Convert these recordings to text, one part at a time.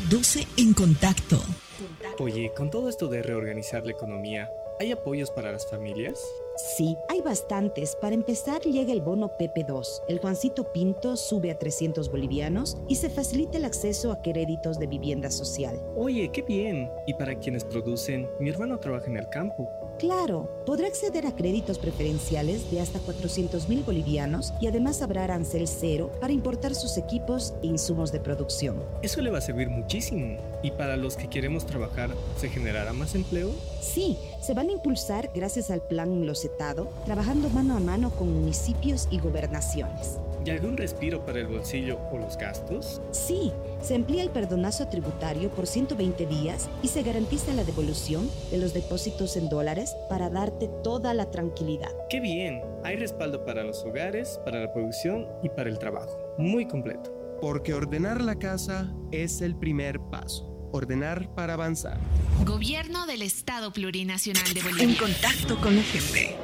12 en contacto. Oye, con todo esto de reorganizar la economía, ¿hay apoyos para las familias? Sí, hay bastantes. Para empezar, llega el bono PP2. El Juancito Pinto sube a 300 bolivianos y se facilita el acceso a créditos de vivienda social. Oye, qué bien. Y para quienes producen, mi hermano trabaja en el campo. Claro, podrá acceder a créditos preferenciales de hasta 400.000 bolivianos y además habrá arancel cero para importar sus equipos e insumos de producción. Eso le va a servir muchísimo. ¿Y para los que queremos trabajar, se generará más empleo? Sí, se van a impulsar gracias al plan Locetado, trabajando mano a mano con municipios y gobernaciones. ¿Y algún respiro para el bolsillo o los gastos? Sí, se amplía el perdonazo tributario por 120 días y se garantiza la devolución de los depósitos en dólares para darte toda la tranquilidad. ¡Qué bien! Hay respaldo para los hogares, para la producción y para el trabajo. Muy completo. Porque ordenar la casa es el primer paso. Ordenar para avanzar. Gobierno del Estado Plurinacional de Bolivia. En contacto con la gente.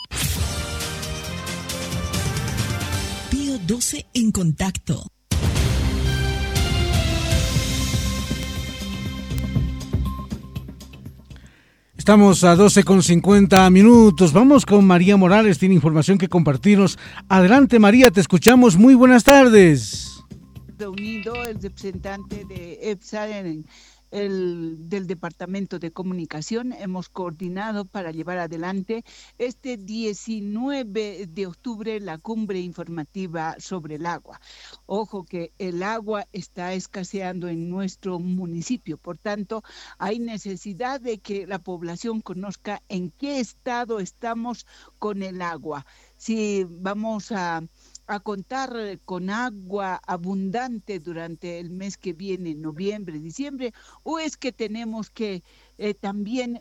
Pío 12 en contacto. Estamos a 12:50. Vamos con María Morales, tiene información que compartirnos. Adelante, María, te escuchamos. Muy buenas tardes. Reunido el representante de EPSA del Departamento de Comunicación, hemos coordinado para llevar adelante este 19 de octubre la cumbre informativa sobre el agua. Ojo que el agua está escaseando en nuestro municipio, por tanto hay necesidad de que la población conozca en qué estado estamos con el agua. Si vamos a contar con agua abundante durante el mes que viene, noviembre, diciembre, o es que tenemos que también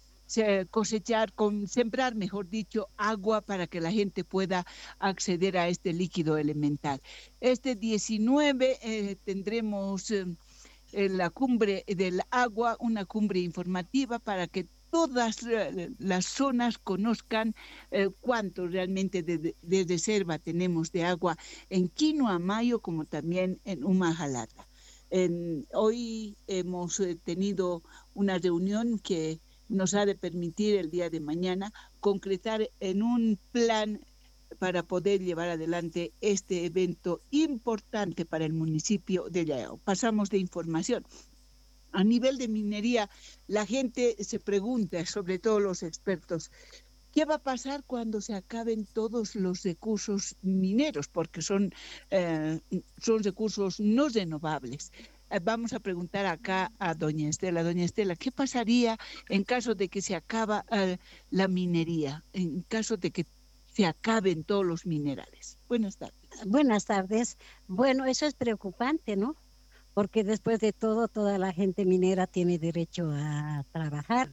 sembrar, mejor dicho, agua para que la gente pueda acceder a este líquido elemental. Este 19 tendremos la cumbre del agua, una cumbre informativa para que todas las zonas conozcan cuánto realmente de reserva tenemos de agua en Quinoamayo como también en Humajalata. Hoy hemos tenido una reunión que nos ha de permitir el día de mañana concretar en un plan para poder llevar adelante este evento importante para el municipio de Llao. Pasamos de información. A nivel de minería, la gente se pregunta, sobre todo los expertos, ¿qué va a pasar cuando se acaben todos los recursos mineros? Porque son recursos no renovables. Vamos a preguntar acá a doña Estela. Doña Estela, ¿qué pasaría en caso de que se acaba la minería? En caso de que se acaben todos los minerales. Buenas tardes. Buenas tardes. Bueno, eso es preocupante, ¿no? Porque después de todo, toda la gente minera tiene derecho a trabajar.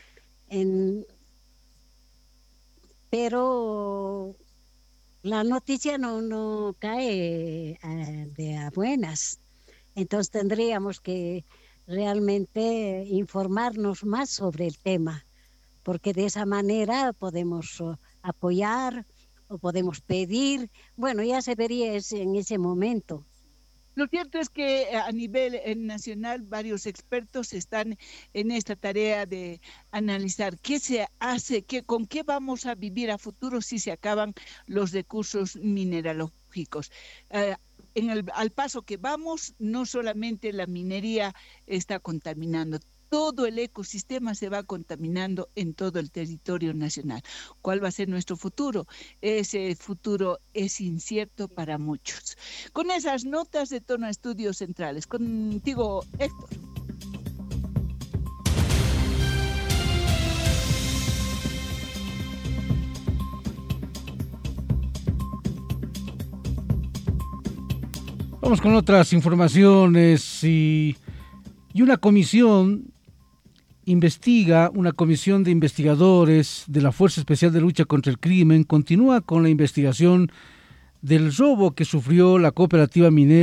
Pero la noticia no cae de a buenas. Entonces tendríamos que realmente informarnos más sobre el tema, porque de esa manera podemos apoyar o podemos pedir. Bueno, ya se vería en ese momento. Lo cierto es que a nivel nacional varios expertos están en esta tarea de analizar qué se hace, con qué vamos a vivir a futuro si se acaban los recursos mineralógicos. Al paso que vamos, no solamente la minería está contaminando, todo el ecosistema se va contaminando en todo el territorio nacional. ¿Cuál va a ser nuestro futuro? Ese futuro es incierto para muchos. Con esas notas de tono a Estudios Centrales. Contigo, Héctor. Vamos con otras informaciones y una comisión una comisión de investigadores de la Fuerza Especial de Lucha contra el Crimen continúa con la investigación del robo que sufrió la cooperativa minera